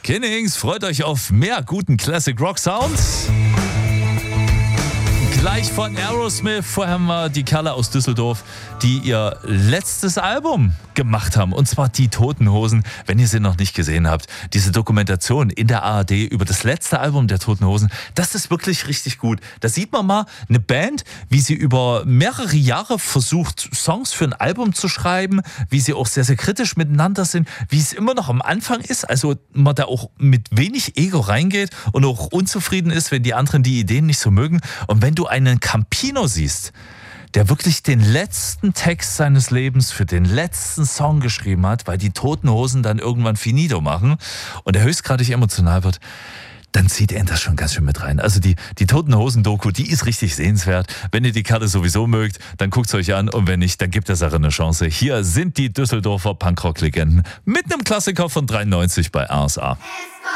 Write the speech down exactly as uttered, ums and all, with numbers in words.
Kinnings, freut euch auf mehr guten Classic Rock Sounds. Gleich von Aerosmith. Vorher haben wir die Kerle aus Düsseldorf, die ihr letztes Album gemacht haben. Und zwar die Toten Hosen. Wenn ihr sie noch nicht gesehen habt, diese Dokumentation in der A R D über das letzte Album der Toten Hosen, das ist wirklich richtig gut. Da sieht man mal eine Band, wie sie über mehrere Jahre versucht, Songs für ein Album zu schreiben, wie sie auch sehr, sehr kritisch miteinander sind, wie es immer noch am Anfang ist. Also man da auch mit wenig Ego reingeht und auch unzufrieden ist, wenn die anderen die Ideen nicht so mögen. Und wenn du einen Campino siehst, der wirklich den letzten Text seines Lebens für den letzten Song geschrieben hat, weil die Toten Hosen dann irgendwann finito machen und er höchstgradig emotional wird, dann zieht er das schon ganz schön mit rein. Also die, die Toten Hosen-Doku, die ist richtig sehenswert. Wenn ihr die Karte sowieso mögt, dann guckt es euch an und wenn nicht, dann gibt der Sache eine Chance. Hier sind die Düsseldorfer Punkrock-Legenden mit einem Klassiker von dreiundneunzig bei R S A.